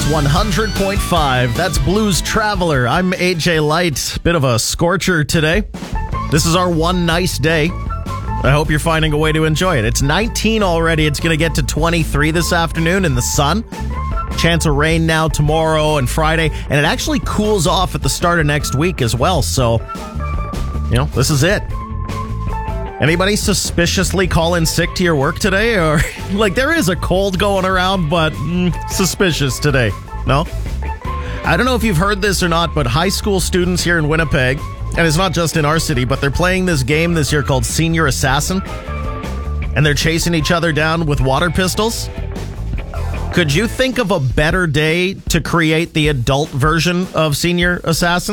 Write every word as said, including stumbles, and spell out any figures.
one hundred point five. That's Blues Traveler. I'm A J Light. Bit of a scorcher today. This is our one nice day. I hope you're finding a way to enjoy it. It's nineteen already. It's going to get to twenty-three this afternoon in the sun. Chance of rain now tomorrow and Friday. And it actually cools off at the start of next week as well. So, you know, this is it. Anybody suspiciously call in sick to your work today? Or, like, there is a cold going around, but mm, suspicious today. No? I don't know if you've heard this or not, but high school students here in Winnipeg, and it's not just in our city, but they're playing this game this year called Senior Assassin, and they're chasing each other down with water pistols. Could you think of a better day to create the adult version of Senior Assassin?